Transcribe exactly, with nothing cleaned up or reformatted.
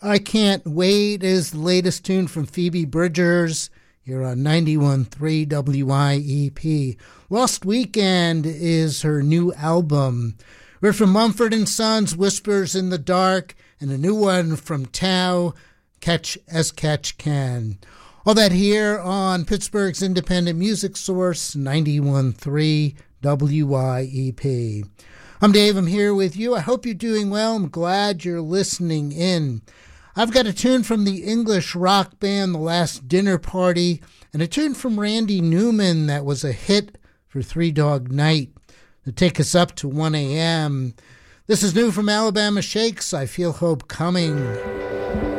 I Can't Wait is the latest tune from Phoebe Bridgers here on ninety-one point three W I E P. Lost Weekend is her new album. We're from Mumford and Sons, Whispers in the Dark, and a new one from Tao, Catch as Catch Can. All that here on Pittsburgh's independent music source, ninety-one point three W I E P. I'm Dave. I'm here with you. I hope you're doing well. I'm glad you're listening in. I've got a tune from the English rock band The Last Dinner Party and a tune from Randy Newman that was a hit for Three Dog Night to take us up to one a.m. This is new from Alabama Shakes, I Feel Hope Coming.